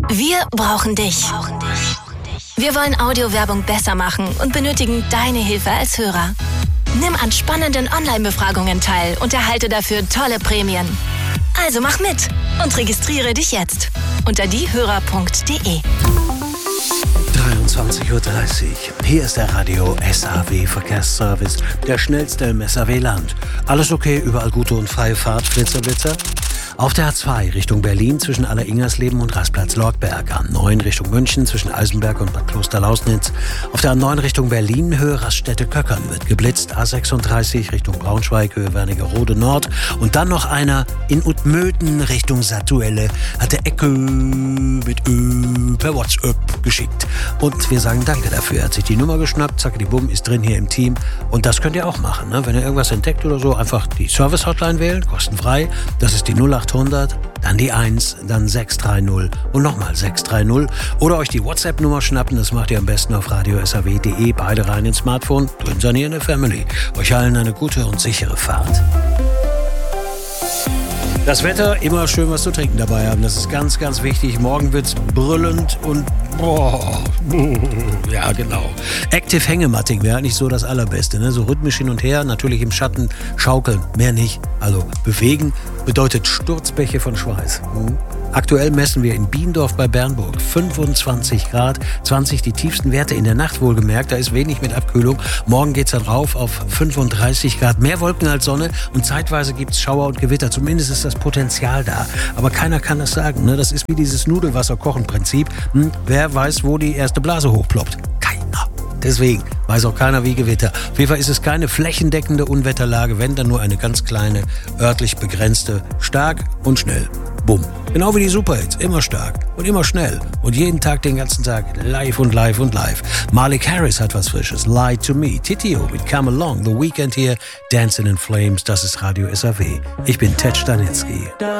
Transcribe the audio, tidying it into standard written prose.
Wir brauchen dich. Wir wollen Audiowerbung besser machen und benötigen deine Hilfe als Hörer. Nimm an spannenden Online-Befragungen teil und erhalte dafür tolle Prämien. Also mach mit und registriere dich jetzt unter diehörer.de. 23:30 Uhr. Hier ist der Radio SAW Verkehrsservice, der schnellste im SAW-Land. Alles okay, überall gute und freie Fahrt, Flitzer. Auf der A2 Richtung Berlin zwischen Aller-Ingersleben und Rastplatz Lortberg. A9 Richtung München zwischen Eisenberg und Bad Kloster-Lausnitz. Auf der A9 Richtung Berlin Höhe Raststätte-Köckern wird geblitzt. A36 Richtung Braunschweig Höhe Wernigerode Nord. Und dann noch einer in Utmöden Richtung Satuelle hat der Ecke mit Ö per WhatsApp geschickt. Und wir sagen danke dafür. Er hat sich die Nummer geschnappt, zacke die Bumm, ist drin hier im Team. Und das könnt ihr auch machen, ne? Wenn ihr irgendwas entdeckt oder so, einfach die Service-Hotline wählen, kostenfrei. Das ist die 0800, dann die 1, dann 630 und nochmal 630. Oder euch die WhatsApp-Nummer schnappen, das macht ihr am besten auf radiosaw.de. Beide rein ins Smartphone, drin sanierende Family. Euch allen eine gute und sichere Fahrt. Das Wetter, immer schön was zu trinken dabei haben, das ist ganz, ganz wichtig. Morgen wird's brüllend und ja, genau. Active Hängematting wäre eigentlich so das Allerbeste, ne? So rhythmisch hin und her, natürlich im Schatten schaukeln, mehr nicht. Also bewegen bedeutet Sturzbäche von Schweiß. Aktuell messen wir in Biendorf bei Bernburg 25 Grad, 20 die tiefsten Werte in der Nacht wohlgemerkt, da ist wenig mit Abkühlung. Morgen geht's dann rauf auf 35 Grad, mehr Wolken als Sonne und zeitweise gibt's Schauer und Gewitter, zumindest ist das Potenzial da. Aber keiner kann das sagen, ne? Das ist wie dieses Nudelwasser-Kochen-Prinzip. Wer weiß, wo die erste Blase hochploppt? Keiner. Deswegen weiß auch keiner wie Gewitter. Auf jeden Fall ist es keine flächendeckende Unwetterlage, wenn dann nur eine ganz kleine, örtlich begrenzte, stark und schnell. Bumm. Genau wie die Superhits. Immer stark und immer schnell. Und jeden Tag, den ganzen Tag live und live und live. Malik Harris hat was Frisches. Lie to Me. Titio mit Come Along. The Weekend hier. Dancing in Flames. Das ist Radio SAW. Ich bin Ted Stanitzky.